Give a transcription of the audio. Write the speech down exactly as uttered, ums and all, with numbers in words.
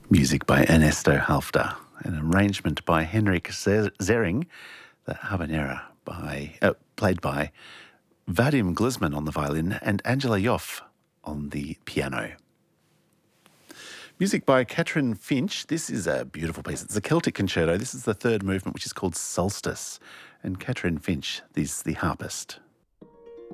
Music by Ernesto Halfter, an arrangement by Henrik Zering, the Habanera by, uh, played by Vadim Glizman on the violin and Angela Yoff on the piano. Music by Katrin Finch. This is a beautiful piece. It's a Celtic concerto. This is the third movement, which is called Solstice. And Katrin Finch is the harpist.